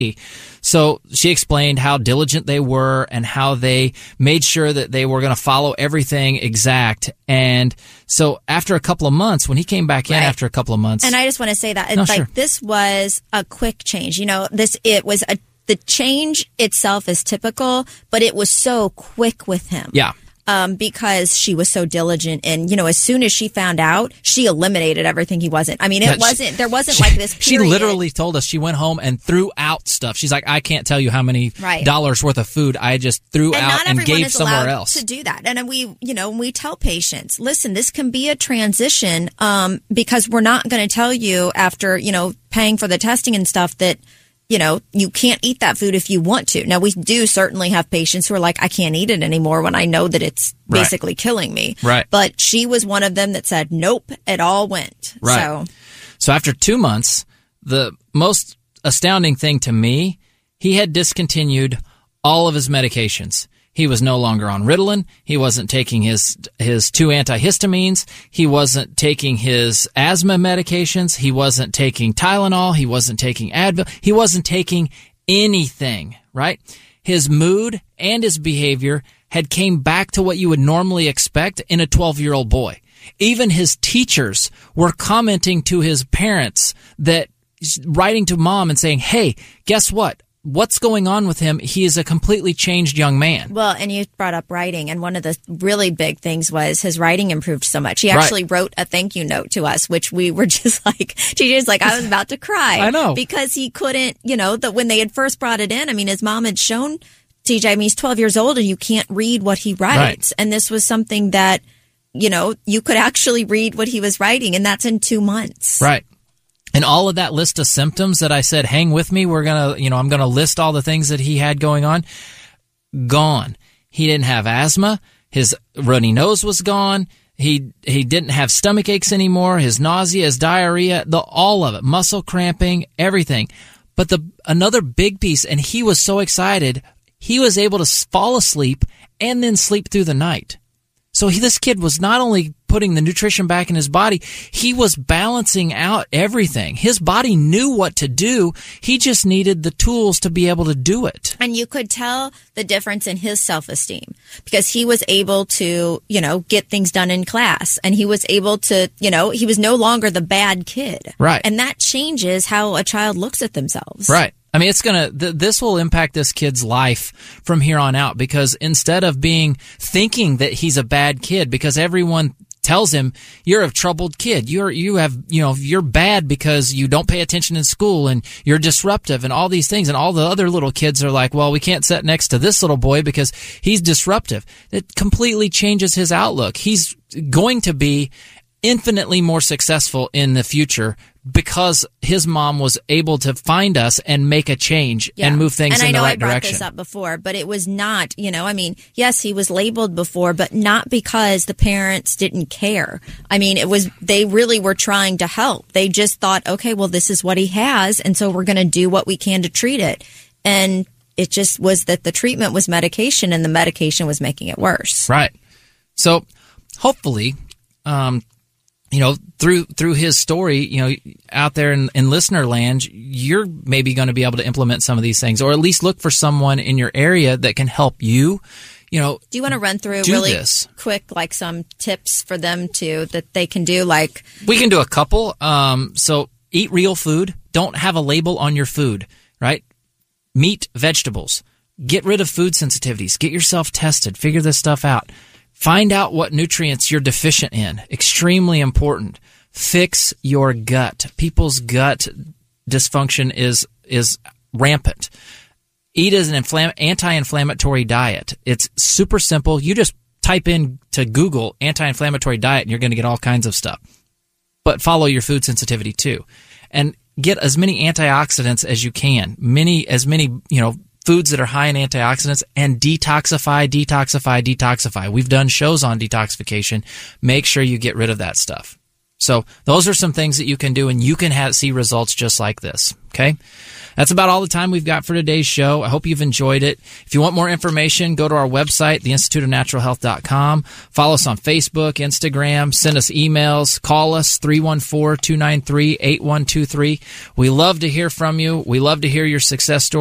So she explained how diligent they were and how they made sure that they were going to follow everything exact. And so after a couple of months, when he came back in after a couple of months. And I just want to say that this was a quick change. The change itself is typical, but it was so quick with him. Yeah. Because she was so diligent, and as soon as she found out, she eliminated everything he wasn't. I mean, there wasn't like this period. She literally told us she went home and threw out stuff. She's like, I can't tell you how many dollars worth of food I just threw out and gave somewhere else. To do that, and we tell patients, listen, this can be a transition, because we're not going to tell you after paying for the testing and stuff that you can't eat that food if you want to. Now, we do certainly have patients who are like, I can't eat it anymore when I know that it's basically killing me. Right. But she was one of them that said, nope, it all went. Right. So after 2 months, the most astounding thing to me, he had discontinued all of his medications. He was no longer on Ritalin. He wasn't taking his 2 antihistamines. He wasn't taking his asthma medications. He wasn't taking Tylenol. He wasn't taking Advil. He wasn't taking anything, right? His mood and his behavior had came back to what you would normally expect in a 12-year-old boy. Even his teachers were commenting to his parents, that writing to mom and saying, hey, guess what? What's going on with him? He is a completely changed young man. Well, and you brought up writing, and one of the really big things was his writing improved so much. He actually wrote a thank you note to us, which we were just like, TJ's like, I was about to cry. I know. Because he couldn't, when they had first brought it in, I mean, his mom had shown TJ, he's 12 years old and you can't read what he writes. Right. And this was something that, you could actually read what he was writing, and that's in 2 months. Right. And all of that list of symptoms that I said, hang with me, I'm going to list all the things that he had going on, gone. He didn't have asthma. His runny nose was gone. He didn't have stomach aches anymore. His nausea, his diarrhea, all of it, muscle cramping, everything. But another big piece, and he was so excited, he was able to fall asleep and then sleep through the night. So this kid was not only putting the nutrition back in his body, he was balancing out everything. His body knew what to do. He just needed the tools to be able to do it. And you could tell the difference in his self-esteem, because he was able to, get things done in class, and he was able to, he was no longer the bad kid. Right. And that changes how a child looks at themselves. Right. I mean, this will impact this kid's life from here on out, because instead of thinking that he's a bad kid, because everyone tells him you're a troubled kid, you're bad because you don't pay attention in school and you're disruptive and all these things, and all the other little kids are like, well, we can't sit next to this little boy because he's disruptive. It completely changes his outlook. He's going to be infinitely more successful in the future because his mom was able to find us and make a change and move things in the right direction. And I know I brought this up before, but it was not, yes, he was labeled before, but not because the parents didn't care. I mean, they really were trying to help. They just thought, okay, well, this is what he has, and so we're going to do what we can to treat it. And it just was that the treatment was medication, and the medication was making it worse. Right. So hopefully, through his story, out there in listener land, you're maybe going to be able to implement some of these things, or at least look for someone in your area that can help you. Do you want to run through really quick, like some tips for them that they can do? Like, we can do a couple. So eat real food. Don't have a label on your food, right? Meat, vegetables. Get rid of food sensitivities. Get yourself tested. Figure this stuff out. Find out what nutrients you're deficient in. Extremely important. Fix your gut. People's gut dysfunction is rampant. Eat as an anti-inflammatory diet. It's super simple. You just type in to Google anti-inflammatory diet and you're going to get all kinds of stuff. But follow your food sensitivity too. And get as many antioxidants as you can. As many foods that are high in antioxidants, and detoxify. We've done shows on detoxification. Make sure you get rid of that stuff. So those are some things that you can do, and you can see results just like this. Okay? That's about all the time we've got for today's show. I hope you've enjoyed it. If you want more information, go to our website, theinstituteofnaturalhealth.com. Follow us on Facebook, Instagram. Send us emails. Call us, 314-293-8123. We love to hear from you. We love to hear your success stories.